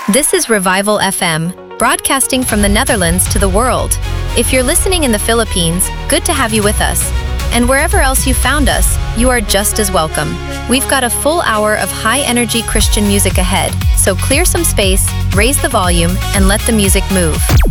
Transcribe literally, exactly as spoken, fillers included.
This is Revival F M, broadcasting from the Netherlands to the world. If you're listening in the Philippines, good to have you with us. And wherever else you found us, you are just as welcome. We've got a full hour of high-energy Christian music ahead, so clear some space, raise the volume, and let the music move.